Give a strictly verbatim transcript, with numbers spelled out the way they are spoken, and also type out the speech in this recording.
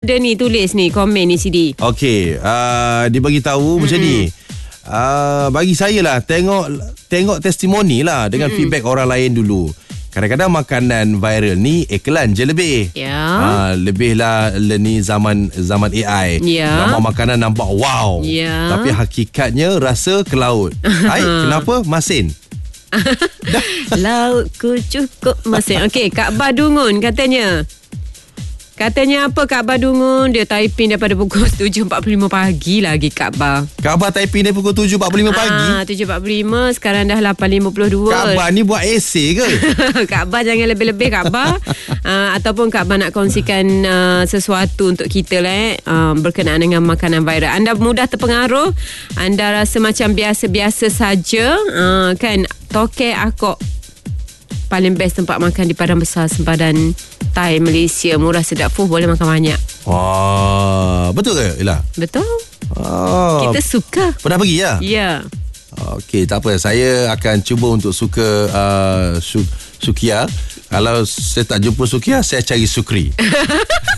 ada ni tulis ni komen ni C D. Okey, uh, dia bagi tahu mm-hmm. macam ni. Uh, bagi saya lah, tengok tengok testimoni lah dengan mm-hmm. feedback orang lain dulu. Kadang-kadang makanan viral ni iklan je lebih. Ya. Ha, lebih lah ni zaman zaman A I. Ya. Gambar makanan nampak wow. Ya. Tapi hakikatnya rasa ke laut. Hai, kenapa? Masin. Lautku cukup masin. Okey, Kak Badungun katanya. Katanya apa Kak Badungun? Dia typing daripada pukul tujuh empat puluh lima pagi lagi Kak Ba. Kak Ba typing dari pukul tujuh empat puluh lima pagi? Ah, tujuh empat puluh lima, sekarang dah lapan lima puluh dua. Kak Ba ni buat esei ke? Kak Ba jangan lebih-lebih Kak Ba. uh, Ataupun Kak Ba nak kongsikan uh, sesuatu untuk kita lah eh, uh, berkenaan dengan makanan viral. Anda mudah terpengaruh, anda rasa macam biasa-biasa saja, uh, kan? Tokek Akok paling best tempat makan di Padang Besar Sempadan Thai Malaysia. Murah sedap, fuh boleh makan banyak. Wah, betul ke Ella? Betul. Oh, Kita suka. pernah pergi ya? Ya. Okey, tak apa. Saya akan cuba untuk suka uh, su- Sukia. Kalau saya tak jumpa Sukia, saya cari Sukri.